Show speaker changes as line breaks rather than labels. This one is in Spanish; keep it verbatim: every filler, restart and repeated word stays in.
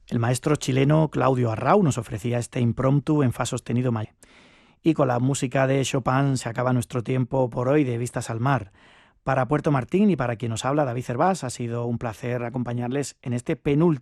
El maestro chileno Claudio Arrau nos ofrecía este impromptu en fa sostenido mayor. Y con la música de Chopin se acaba nuestro tiempo por hoy de Vistas al Mar. Para Puerto Martín y para quien nos habla, David Cervás, ha sido un placer acompañarles en este penúltimo